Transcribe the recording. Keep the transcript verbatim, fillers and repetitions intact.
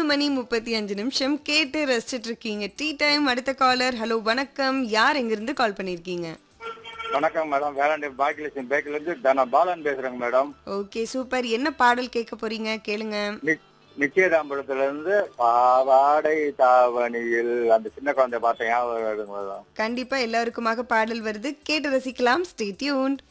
மணி முப்பத்தி ஐந்து நிமிஷம் கேட்டு ரசிச்சிட்டு இருக்கீங்க. Tea time. அடுத்த காலர். ஹலோ வணக்கம். யார் எங்கிருந்து கால் பண்ணிருக்கீங்க? வணக்கம் மேடம். வேளாண்டி பாக்கியலட்சுமி பேக்கில இருந்து தன பாலன் பேசுறேங்க மேடம். Okay super. என்ன பாடல் கேட்க போறீங்க? கேளுங்க. நி- நிச்சயதாம்பலத்துல இருந்து பாவாடை தாவணியில் அந்த சின்ன குழந்தை பார்த்த ஞாபகம் வருதுங்க மேடம். கண்டிப்பா எல்லாருக்குமாக பாடல் வருது. கேட்டு ரசிக்கலாம். Stay tuned.